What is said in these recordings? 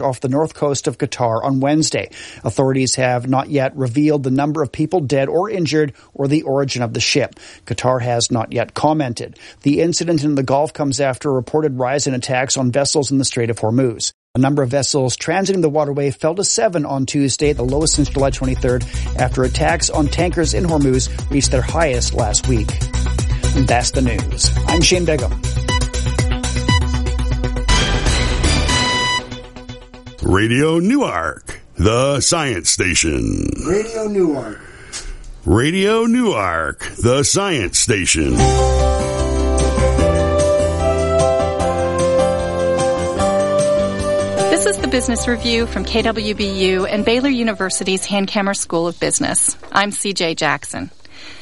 off the north coast of Qatar on Wednesday. Authorities have not yet revealed the number of people dead or injured or the origin of the ship. Qatar has not yet commented. The incident in the Gulf comes after a reported rise in attacks on vessels in the Strait of Hormuz. A number of vessels transiting the waterway fell to 7 on Tuesday, the lowest since July 23rd, after attacks on tankers in Hormuz reached their highest last week. And that's the news. I'm Shane Begum. Radio Newark, the science station. Radio Newark. Radio Newark, the science station. This is the Business Review from KWBU and Baylor University's Hankamer School of Business. I'm CJ Jackson.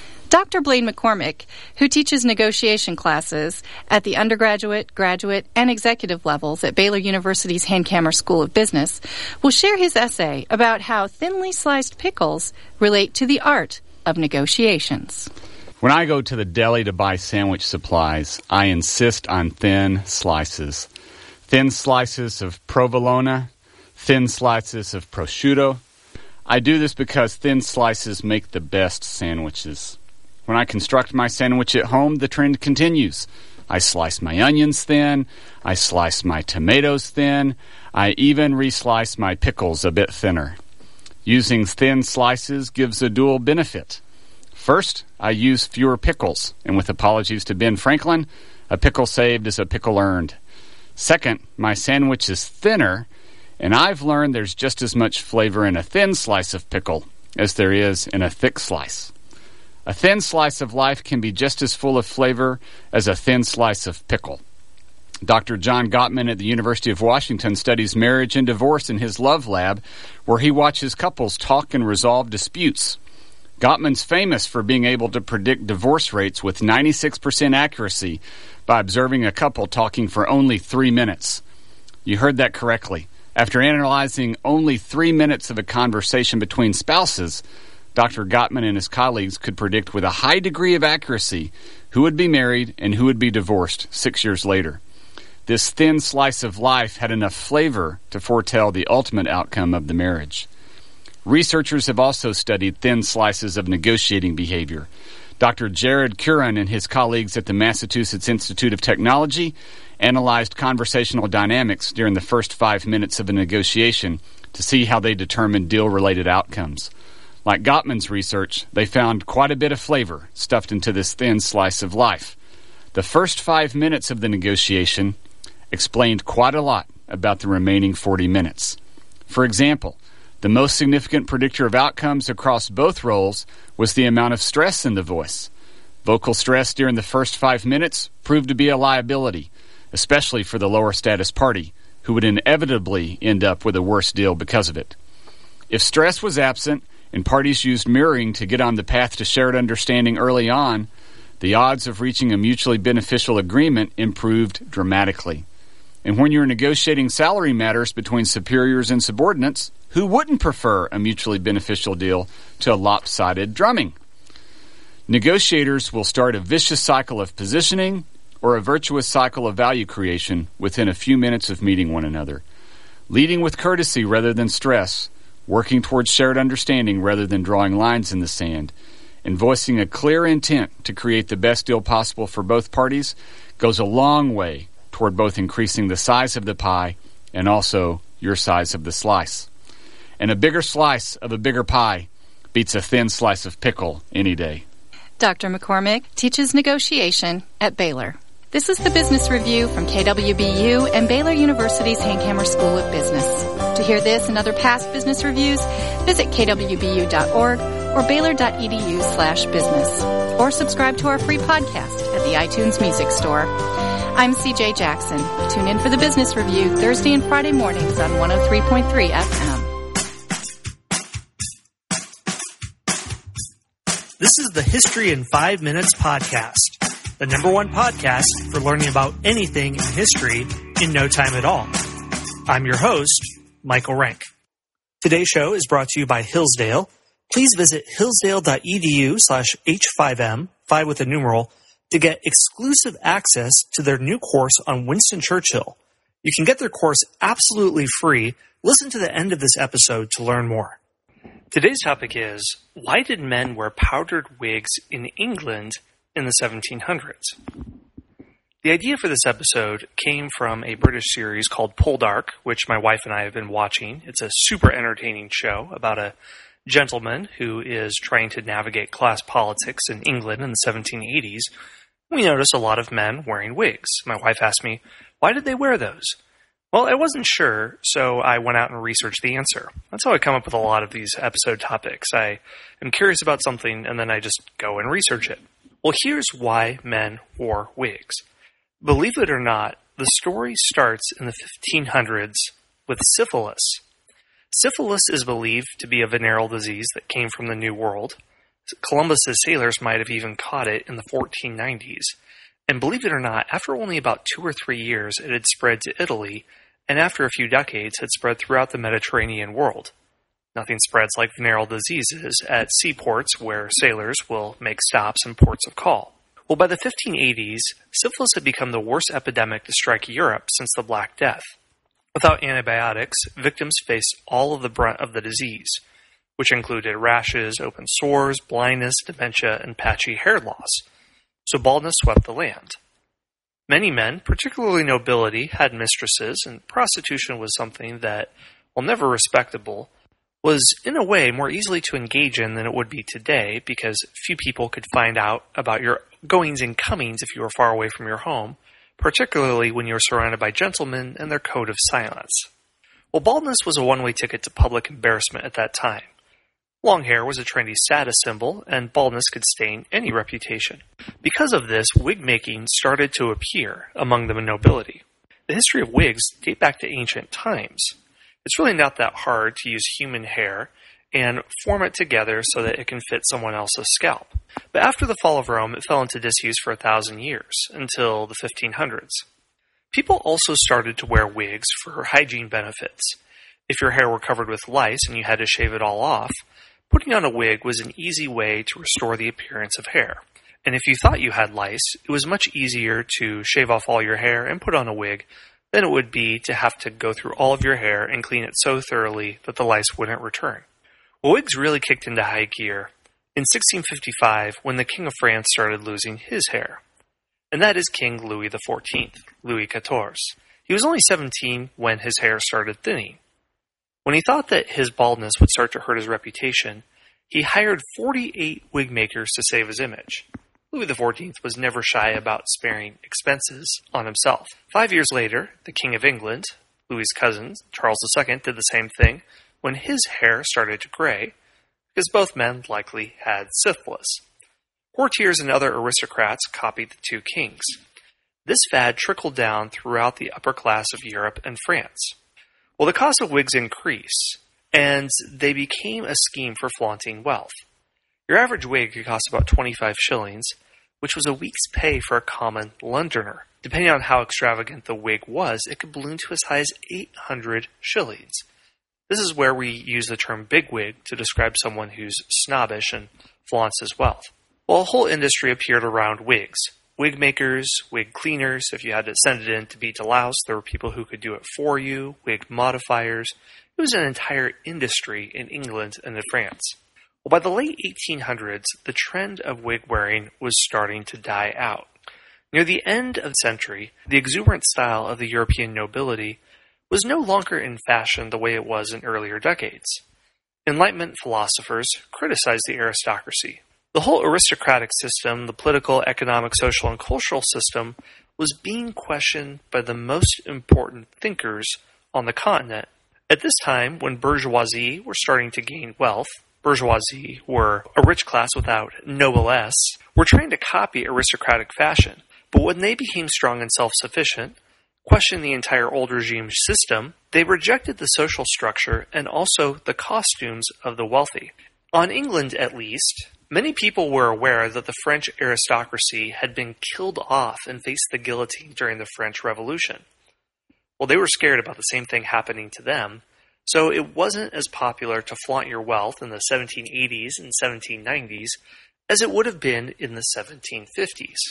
Dr. Blaine McCormick, who teaches negotiation classes at the undergraduate, graduate, and executive levels at Baylor University's Hankamer School of Business, will share his essay about how thinly sliced pickles relate to the art of negotiations. When I go to the deli to buy sandwich supplies, I insist on thin slices. Thin slices of provolone, thin slices of prosciutto. I do this because thin slices make the best sandwiches. When I construct my sandwich at home, the trend continues. I slice my onions thin. I slice my tomatoes thin. I even reslice my pickles a bit thinner. Using thin slices gives a dual benefit. First, I use fewer pickles, and with apologies to Ben Franklin, a pickle saved is a pickle earned. Second, my sandwich is thinner, and I've learned there's just as much flavor in a thin slice of pickle as there is in a thick slice. A thin slice of life can be just as full of flavor as a thin slice of pickle. Dr. John Gottman at the University of Washington studies marriage and divorce in his Love Lab, where he watches couples talk and resolve disputes. Gottman's famous for being able to predict divorce rates with 96% accuracy by observing a couple talking for only 3 minutes. You heard that correctly. After analyzing only 3 minutes of a conversation between spouses, Dr. Gottman and his colleagues could predict with a high degree of accuracy who would be married and who would be divorced 6 years later. This thin slice of life had enough flavor to foretell the ultimate outcome of the marriage. Researchers have also studied thin slices of negotiating behavior. Dr. Jared Curran and his colleagues at the Massachusetts Institute of Technology analyzed conversational dynamics during the first 5 minutes of a negotiation to see how they determined deal-related outcomes. Like Gottman's research, they found quite a bit of flavor stuffed into this thin slice of life. The first 5 minutes of the negotiation explained quite a lot about the remaining 40 minutes. For example, the most significant predictor of outcomes across both roles was the amount of stress in the voice. Vocal stress during the first 5 minutes proved to be a liability, especially for the lower status party, who would inevitably end up with a worse deal because of it. If stress was absent, and parties used mirroring to get on the path to shared understanding early on, the odds of reaching a mutually beneficial agreement improved dramatically. And when you're negotiating salary matters between superiors and subordinates, who wouldn't prefer a mutually beneficial deal to a lopsided drumming? Negotiators will start a vicious cycle of positioning or a virtuous cycle of value creation within a few minutes of meeting one another. Leading with courtesy rather than stress, working towards shared understanding rather than drawing lines in the sand, and voicing a clear intent to create the best deal possible for both parties goes a long way toward both increasing the size of the pie and also your size of the slice. And a bigger slice of a bigger pie beats a thin slice of pickle any day. Dr. McCormick teaches negotiation at Baylor. This is the Business Review from KWBU and Baylor University's Hankamer School of Business. To hear this and other past business reviews, visit kwbu.org or baylor.edu/business. Or subscribe to our free podcast at the iTunes Music Store. I'm CJ Jackson. Tune in for the Business Review Thursday and Friday mornings on 103.3 FM. This is the History in 5 Minutes podcast, the #1 podcast for learning about anything in history in no time at all. I'm your host, Michael Rank. Today's show is brought to you by Hillsdale. Please visit hillsdale.edu/H5M, 5 with a numeral, to get exclusive access to their new course on Winston Churchill. You can get their course absolutely free Listen to the end of this episode to learn more. Today's topic is, why did men wear powdered wigs in England in the 1700s? The idea for this episode came from a British series called Poldark, which my wife and I have been watching. It's a super entertaining show about a gentleman who is trying to navigate class politics in England in the 1780s. We noticed a lot of men wearing wigs. My wife asked me, why did they wear those? Well, I wasn't sure, so I went out and researched the answer. That's how I come up with a lot of these episode topics. I am curious about something, and then I just go and research it. Well, here's why men wore wigs. Believe it or not, the story starts in the 1500s with syphilis. Syphilis is believed to be a venereal disease that came from the New World. Columbus's sailors might have even caught it in the 1490s. And believe it or not, after only about 2 or 3 years, it had spread to Italy, and after a few decades, had spread throughout the Mediterranean world. Nothing spreads like venereal diseases at seaports where sailors will make stops in ports of call. Well, by the 1580s, syphilis had become the worst epidemic to strike Europe since the Black Death. Without antibiotics, victims faced all of the brunt of the disease, which included rashes, open sores, blindness, dementia, and patchy hair loss. So baldness swept the land. Many men, particularly nobility, had mistresses, and prostitution was something that, while never respectable, was in a way more easily to engage in than it would be today, because few people could find out about your goings and comings if you were far away from your home, particularly when you were surrounded by gentlemen and their code of silence. Well, baldness was a one-way ticket to public embarrassment at that time. Long hair was a trendy status symbol, and baldness could stain any reputation. Because of this, wig-making started to appear among the nobility. The history of wigs date back to ancient times. It's really not that hard to use human hair and form it together so that it can fit someone else's scalp. But after the fall of Rome, it fell into disuse for 1,000 years, until the 1500s. People also started to wear wigs for hygiene benefits. If your hair were covered with lice and you had to shave it all off, putting on a wig was an easy way to restore the appearance of hair. And if you thought you had lice, it was much easier to shave off all your hair and put on a wig than it would be to have to go through all of your hair and clean it so thoroughly that the lice wouldn't return. Well, wigs really kicked into high gear in 1655 when the King of France started losing his hair. And that is King Louis XIV, Louis XIV. He was only 17 when his hair started thinning. When he thought that his baldness would start to hurt his reputation, he hired 48 wig makers to save his image. Louis XIV was never shy about sparing expenses on himself. 5 years later, the King of England, Louis's cousin, Charles II, did the same thing when his hair started to gray, because both men likely had syphilis. Courtiers and other aristocrats copied the two kings. This fad trickled down throughout the upper class of Europe and France. Well, the cost of wigs increased, and they became a scheme for flaunting wealth. Your average wig could cost about 25 shillings, which was a week's pay for a common Londoner. Depending on how extravagant the wig was, it could balloon to as high as 800 shillings. This is where we use the term bigwig to describe someone who's snobbish and flaunts his wealth. Well, a whole industry appeared around wigs. Wig makers, wig cleaners. If you had to send it in to be deloused, there were people who could do it for you. Wig modifiers. It was an entire industry in England and in France. Well, by the late 1800s, the trend of wig wearing was starting to die out. Near the end of the century, the exuberant style of the European nobility was no longer in fashion the way it was in earlier decades. Enlightenment philosophers criticized the aristocracy. The whole aristocratic system, the political, economic, social, and cultural system, was being questioned by the most important thinkers on the continent. At this time, when bourgeoisie were starting to gain wealth, bourgeoisie were a rich class without noblesse, were trying to copy aristocratic fashion. But when they became strong and self-sufficient, questioned the entire old regime system, they rejected the social structure and also the costumes of the wealthy. On England, at least, many people were aware that the French aristocracy had been killed off and faced the guillotine during the French Revolution. Well, they were scared about the same thing happening to them, so it wasn't as popular to flaunt your wealth in the 1780s and 1790s as it would have been in the 1750s.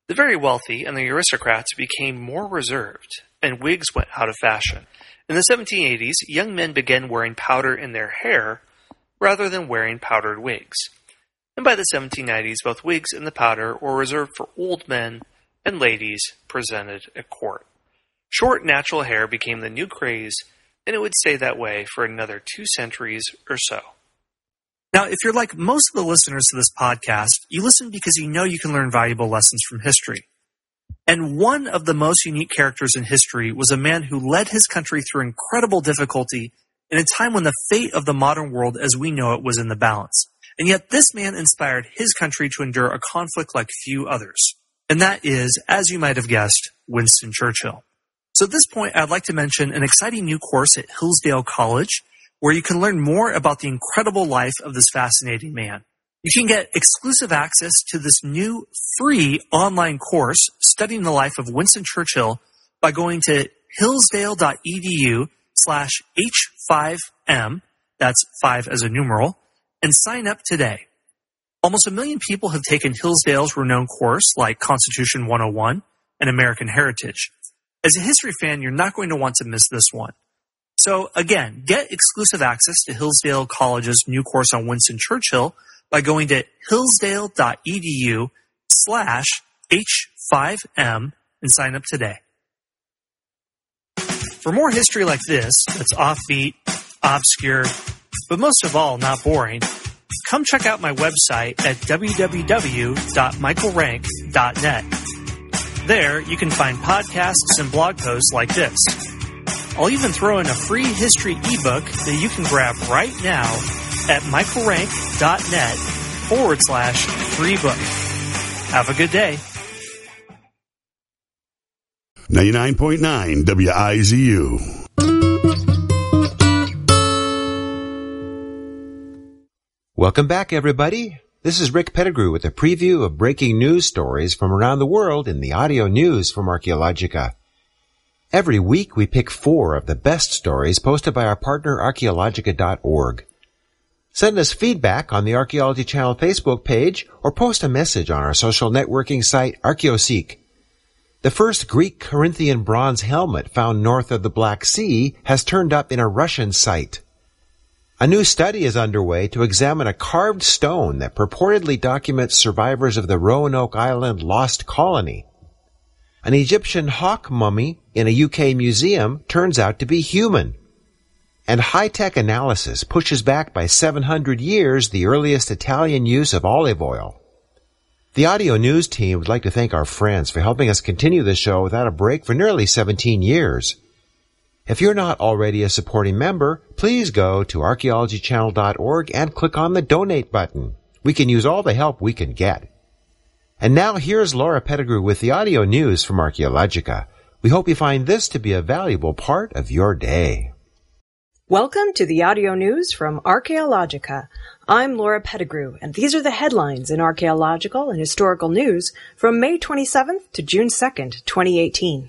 The very wealthy and the aristocrats became more reserved, and wigs went out of fashion. In the 1780s, young men began wearing powder in their hair rather than wearing powdered wigs. And by the 1790s, both wigs and the powder were reserved for old men and ladies presented at court. Short natural hair became the new craze, and it would stay that way for another 2 centuries or so. Now, if you're like most of the listeners to this podcast, you listen because you know you can learn valuable lessons from history. And one of the most unique characters in history was a man who led his country through incredible difficulty in a time when the fate of the modern world as we know it was in the balance. And yet this man inspired his country to endure a conflict like few others. And that is, as you might have guessed, Winston Churchill. So at this point, I'd like to mention an exciting new course at Hillsdale College where you can learn more about the incredible life of this fascinating man. You can get exclusive access to this new free online course studying the life of Winston Churchill by going to hillsdale.edu/H5M, that's 5 as a numeral, and sign up today. Almost 1 million people have taken Hillsdale's renowned course like Constitution 101 and American Heritage. As a history fan, you're not going to want to miss this one. So again, get exclusive access to Hillsdale College's new course on Winston Churchill by going to hillsdale.edu/H5M and sign up today. For more history like this, that's offbeat, obscure, but most of all, not boring, come check out my website at www.michaelrank.net. There, you can find podcasts and blog posts like this. I'll even throw in a free history ebook that you can grab right now at michaelrank.net/free book. Have a good day. 99.9 WIZU. Welcome back, everybody. This is Rick Pettigrew with a preview of breaking news stories from around the world in the audio news from Archaeologica. Every week, we pick 4 of the best stories posted by our partner, Archaeologica.org. Send us feedback on the Archaeology Channel Facebook page or post a message on our social networking site, Archaeoseek. The first Greek Corinthian bronze helmet found north of the Black Sea has turned up in a Russian site. A new study is underway to examine a carved stone that purportedly documents survivors of the Roanoke Island lost colony. An Egyptian hawk mummy in a UK museum turns out to be human. And high-tech analysis pushes back by 700 years the earliest Italian use of olive oil. The audio news team would like to thank our friends for helping us continue the show without a break for nearly 17 years. If you're not already a supporting member, please go to archaeologychannel.org and click on the donate button. We can use all the help we can get. And now here's Laura Pettigrew with the audio news from Archaeologica. We hope you find this to be a valuable part of your day. Welcome to the audio news from Archaeologica. I'm Laura Pettigrew, and these are the headlines in archaeological and historical news from May 27th to June 2nd, 2018.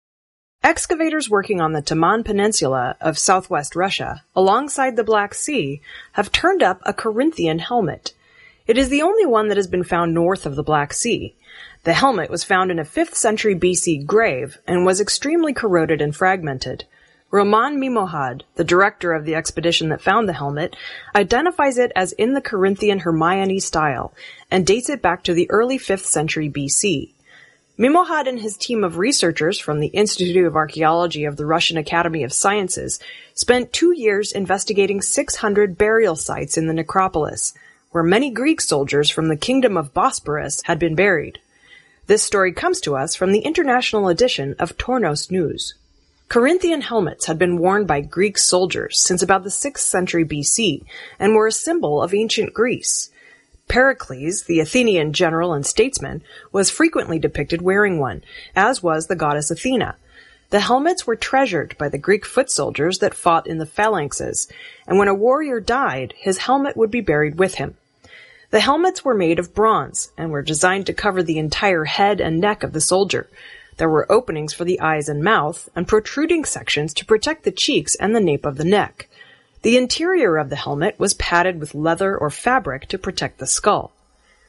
Excavators working on the Taman Peninsula of southwest Russia, alongside the Black Sea, have turned up a Corinthian helmet. It is the only one that has been found north of the Black Sea. The helmet was found in a 5th century BC grave and was extremely corroded and fragmented. Roman Mimohad, the director of the expedition that found the helmet, identifies it as in the Corinthian Hermione style and dates it back to the early 5th century BC. Mimohad and his team of researchers from the Institute of Archaeology of the Russian Academy of Sciences spent 2 years investigating 600 burial sites in the necropolis, where many Greek soldiers from the Kingdom of Bosporus had been buried. This story comes to us from the international edition of Tornos News. Corinthian helmets had been worn by Greek soldiers since about the 6th century BC and were a symbol of ancient Greece. Pericles, the Athenian general and statesman, was frequently depicted wearing one, as was the goddess Athena. The helmets were treasured by the Greek foot soldiers that fought in the phalanxes, and when a warrior died, his helmet would be buried with him. The helmets were made of bronze and were designed to cover the entire head and neck of the soldier. There were openings for the eyes and mouth, and protruding sections to protect the cheeks and the nape of the neck. The interior of the helmet was padded with leather or fabric to protect the skull.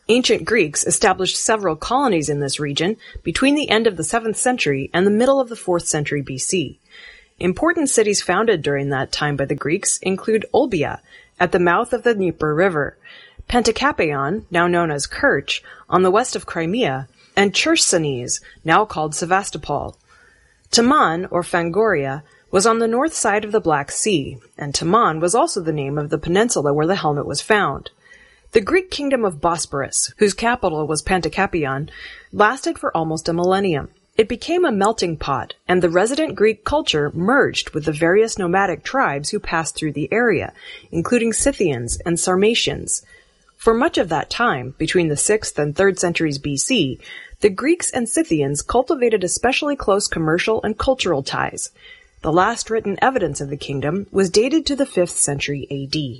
Ancient Greeks established several colonies in this region between the end of the 7th century and the middle of the 4th century BC. Important cities founded during that time by the Greeks include Olbia, at the mouth of the Dnieper River, Pantikapaon, now known as Kerch, on the west of Crimea, and Chersonesus, now called Sevastopol. Taman, or Fangoria, was on the north side of the Black Sea, and Taman was also the name of the peninsula where the helmet was found. The Greek kingdom of Bosporus, whose capital was Pantikapaon, lasted for almost a millennium. It became a melting pot, and the resident Greek culture merged with the various nomadic tribes who passed through the area, including Scythians and Sarmatians. For much of that time, between the 6th and 3rd centuries BC, the Greeks and Scythians cultivated especially close commercial and cultural ties. The last written evidence of the kingdom was dated to the 5th century AD.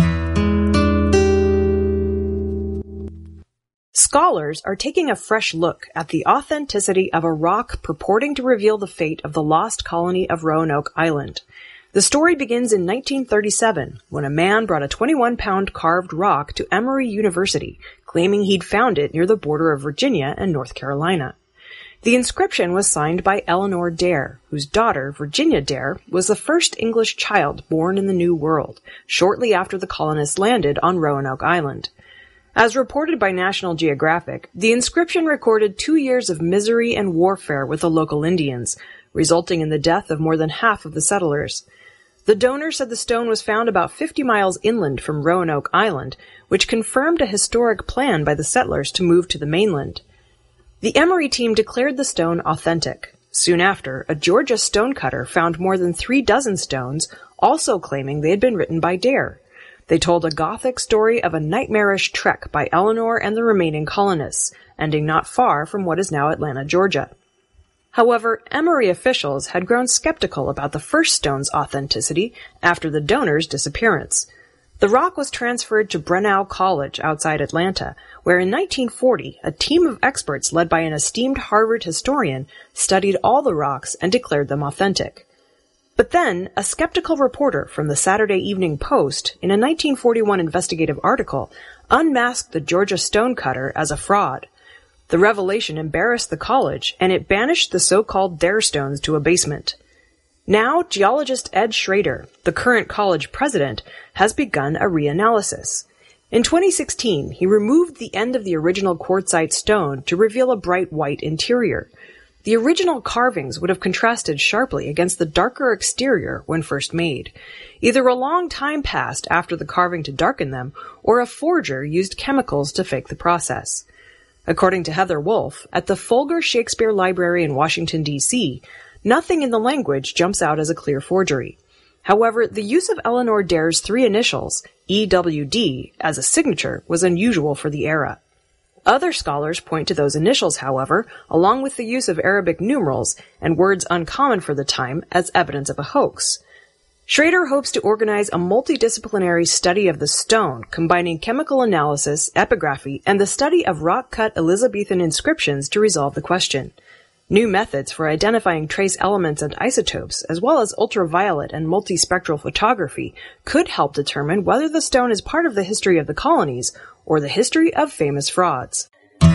Scholars are taking a fresh look at the authenticity of a rock purporting to reveal the fate of the lost colony of Roanoke Island. The story begins in 1937, when a man brought a 21-pound carved rock to Emory University, claiming he'd found it near the border of Virginia and North Carolina. The inscription was signed by Eleanor Dare, whose daughter, Virginia Dare, was the first English child born in the New World, shortly after the colonists landed on Roanoke Island. As reported by National Geographic, the inscription recorded 2 years of misery and warfare with the local Indians, resulting in the death of more than half of the settlers. The donor said the stone was found about 50 miles inland from Roanoke Island, which confirmed a historic plan by the settlers to move to the mainland. The Emory team declared the stone authentic. Soon after, a Georgia stonecutter found more than 36 stones, also claiming they had been written by Dare. They told a Gothic story of a nightmarish trek by Eleanor and the remaining colonists, ending not far from what is now Atlanta, Georgia. However, Emory officials had grown skeptical about the first stone's authenticity after the donor's disappearance. The rock was transferred to Brenau College outside Atlanta, where in 1940 a team of experts led by an esteemed Harvard historian studied all the rocks and declared them authentic. But then, a skeptical reporter from the Saturday Evening Post, in a 1941 investigative article, unmasked the Georgia stonecutter as a fraud. The revelation embarrassed the college, and it banished the so-called Dare stones to a basement. Now, geologist Ed Schrader, the current college president, has begun a reanalysis. In 2016, he removed the end of the original quartzite stone to reveal a bright white interior. The original carvings would have contrasted sharply against the darker exterior when first made. Either a long time passed after the carving to darken them, or a forger used chemicals to fake the process. According to Heather Wolf, at the Folger Shakespeare Library in Washington, D.C., nothing in the language jumps out as a clear forgery. However, the use of Eleanor Dare's 3 initials, EWD, as a signature was unusual for the era. Other scholars point to those initials, however, along with the use of Arabic numerals and words uncommon for the time, as evidence of a hoax. Schrader hopes to organize a multidisciplinary study of the stone, combining chemical analysis, epigraphy, and the study of rock-cut Elizabethan inscriptions to resolve the question. New methods for identifying trace elements and isotopes, as well as ultraviolet and multispectral photography, could help determine whether the stone is part of the history of the colonies or the history of famous frauds.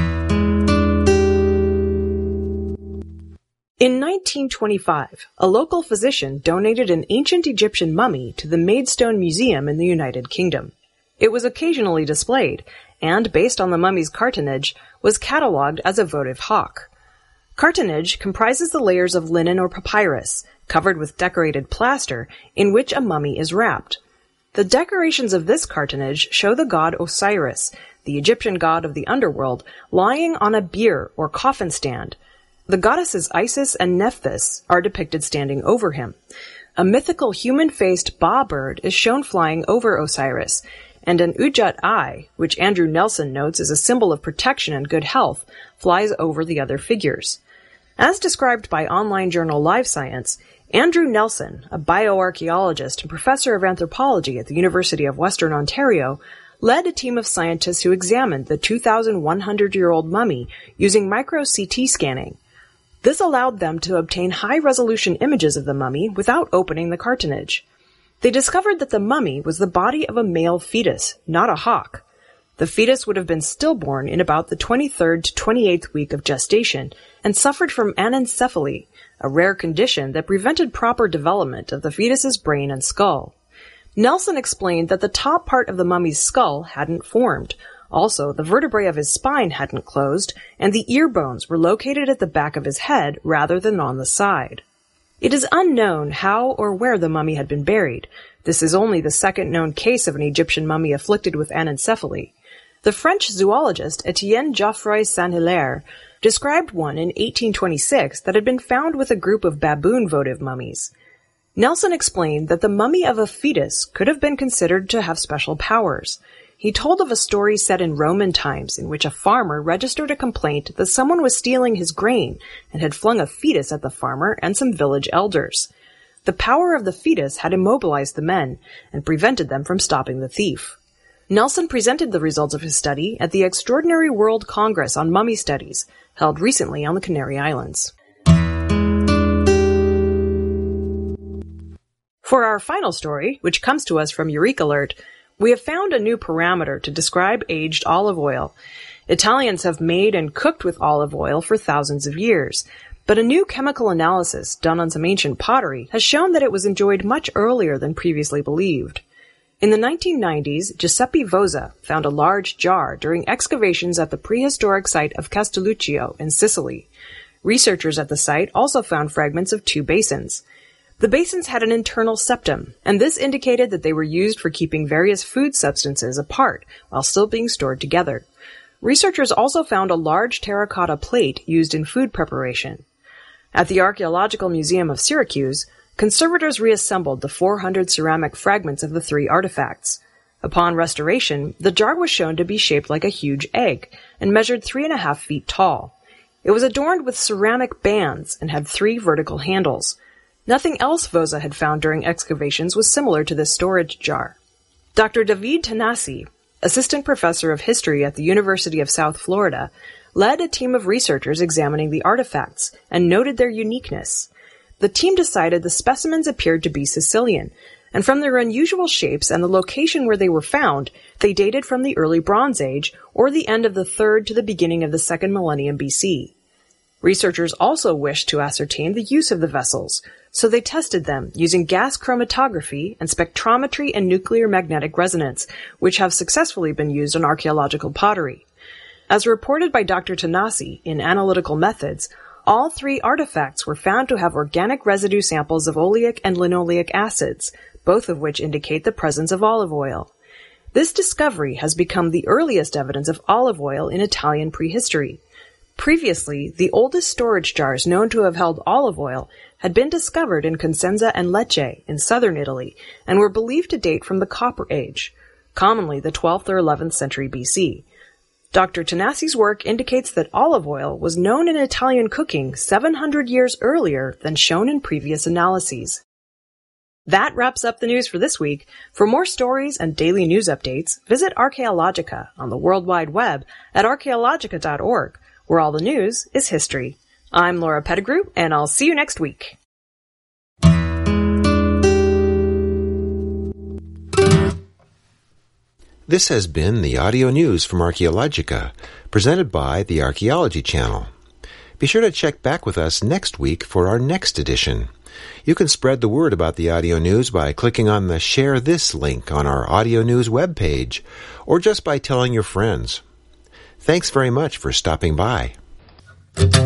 In 1925, a local physician donated an ancient Egyptian mummy to the Maidstone Museum in the United Kingdom. It was occasionally displayed, and based on the mummy's cartonnage, was catalogued as a votive hawk. Cartonnage comprises the layers of linen or papyrus, covered with decorated plaster, in which a mummy is wrapped. The decorations of this cartonnage show the god Osiris, the Egyptian god of the underworld, lying on a bier or coffin stand. The goddesses Isis and Nephthys are depicted standing over him. A mythical human-faced ba bird is shown flying over Osiris, and an Ujat eye, which Andrew Nelson notes is a symbol of protection and good health, flies over the other figures. As described by online journal Live Science, Andrew Nelson, a bioarchaeologist and professor of anthropology at the University of Western Ontario, led a team of scientists who examined the 2,100-year-old mummy using micro-CT scanning. This allowed them to obtain high-resolution images of the mummy without opening the cartonnage. They discovered that the mummy was the body of a male fetus, not a hawk. The fetus would have been stillborn in about the 23rd to 28th week of gestation and suffered from anencephaly, a rare condition that prevented proper development of the fetus's brain and skull. Nelson explained that the top part of the mummy's skull hadn't formed. Also, the vertebrae of his spine hadn't closed, and the ear bones were located at the back of his head rather than on the side. It is unknown how or where the mummy had been buried. This is only the second known case of an Egyptian mummy afflicted with anencephaly. The French zoologist Etienne Geoffroy Saint-Hilaire described one in 1826 that had been found with a group of baboon votive mummies. Nelson explained that the mummy of a fetus could have been considered to have special powers. He told of a story set in Roman times in which a farmer registered a complaint that someone was stealing his grain and had flung a fetus at the farmer and some village elders. The power of the fetus had immobilized the men and prevented them from stopping the thief. Nelson presented the results of his study at the Extraordinary World Congress on Mummy Studies, held recently on the Canary Islands. For our final story, which comes to us from Eureka Alert, we have found a new parameter to describe aged olive oil. Italians have made and cooked with olive oil for thousands of years, but a new chemical analysis done on some ancient pottery has shown that it was enjoyed much earlier than previously believed. In the 1990s, Giuseppe Vozza found a large jar during excavations at the prehistoric site of Castelluccio in Sicily. Researchers at the site also found fragments of 2 basins. The basins had an internal septum, and this indicated that they were used for keeping various food substances apart while still being stored together. Researchers also found a large terracotta plate used in food preparation. At the Archaeological Museum of Syracuse, conservators reassembled the 400 ceramic fragments of the 3 artifacts. Upon restoration, the jar was shown to be shaped like a huge egg and measured 3.5 feet tall. It was adorned with ceramic bands and had 3 vertical handles. Nothing else Vozza had found during excavations was similar to this storage jar. Dr. David Tanasi, assistant professor of history at the University of South Florida, led a team of researchers examining the artifacts and noted their uniqueness. The team decided the specimens appeared to be Sicilian, and from their unusual shapes and the location where they were found, they dated from the early Bronze Age or the end of the 3rd to the beginning of the 2nd millennium BC. Researchers also wished to ascertain the use of the vessels, so they tested them using gas chromatography and spectrometry and nuclear magnetic resonance, which have successfully been used on archaeological pottery. As reported by Dr. Tanasi in Analytical Methods, all 3 artifacts were found to have organic residue samples of oleic and linoleic acids, both of which indicate the presence of olive oil. This discovery has become the earliest evidence of olive oil in Italian prehistory. Previously, the oldest storage jars known to have held olive oil had been discovered in Cosenza and Lecce in southern Italy and were believed to date from the Copper Age, commonly the 12th or 11th century BC. Dr. Tanasi's work indicates that olive oil was known in Italian cooking 700 years earlier than shown in previous analyses. That wraps up the news for this week. For more stories and daily news updates, visit Archaeologica on the World Wide Web at archaeologica.org, where all the news is history. I'm Laura Pettigrew, and I'll see you next week. This has been the audio news from Archaeologica, presented by the Archaeology Channel. Be sure to check back with us next week for our next edition. You can spread the word about the audio news by clicking on the Share This link on our audio news webpage, or just by telling your friends. Thanks very much for stopping by.